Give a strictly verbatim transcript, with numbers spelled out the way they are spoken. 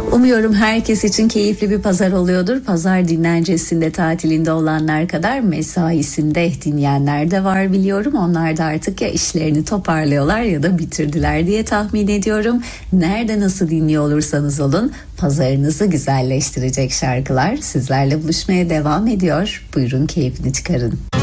Umuyorum herkes için keyifli bir pazar oluyordur. Pazar dinlencesinde, tatilinde olanlar kadar mesaisinde dinleyenler de var biliyorum. Onlar da artık ya işlerini toparlıyorlar ya da bitirdiler diye tahmin ediyorum. Nerede nasıl dinliyor olursanız olun, pazarınızı güzelleştirecek şarkılar sizlerle buluşmaya devam ediyor. Buyurun keyfini çıkarın.